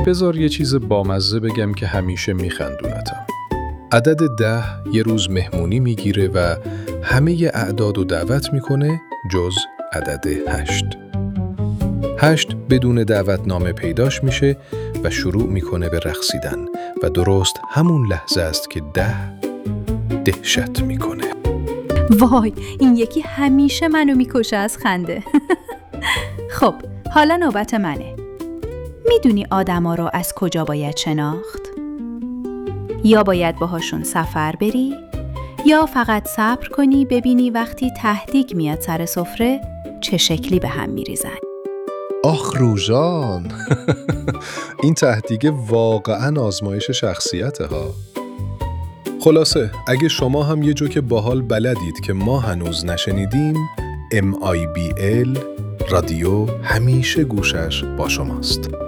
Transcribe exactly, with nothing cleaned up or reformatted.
بذار یه چیز بامزه بگم که همیشه میخندونتم. عدد ده یه روز مهمونی میگیره و همه اعداد رو دعوت میکنه جز عدد هشت. هشت بدون دعوتنامه پیداش میشه و شروع میکنه به رقصیدن و درست همون لحظه است که ده دهشت میکنه. وای، این یکی همیشه منو میکشه از خنده. خب، حالا نوبت منه. میدونی آدما رو از کجا باید شناخت؟ یا باید باهاشون سفر بری، یا فقط صبر کنی ببینی وقتی تهدیگ میاد سر سفره چه شکلی به هم میریزن. آخ روژان، این تهدیگ واقعاً آزمایش شخصیته ها. خلاصه اگه شما هم یه جوک باحال بلدید که ما هنوز نشنیدیم، ام آی بی ال رادیو همیشه گوشش با شماست.